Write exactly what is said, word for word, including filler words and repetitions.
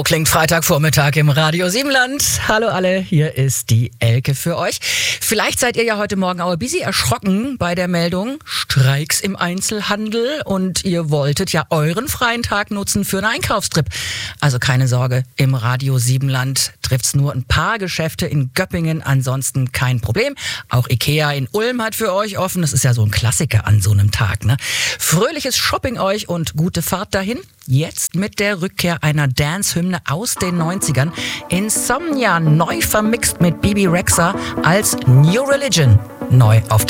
klingt Freitagvormittag im Radio Siebenland. Hallo alle, hier ist die Elke für euch. Vielleicht seid ihr ja heute Morgen auch ein bisschen erschrocken bei der Meldung Streiks im Einzelhandel und ihr wolltet ja euren freien Tag nutzen für einen Einkaufstrip. Also keine Sorge, im Radio Siebenland trifft's nur ein paar Geschäfte in Göppingen, ansonsten kein Problem. Auch Ikea in Ulm hat für euch offen. Das ist ja so ein Klassiker an so einem Tag, ne? Fröhliches Shopping euch und gute Fahrt dahin. Jetzt mit der Rückkehr einer Dance-Hymne aus den neunzigern. Insomnia neu vermixt mit Bebe Rexha als New Religion. Neu auf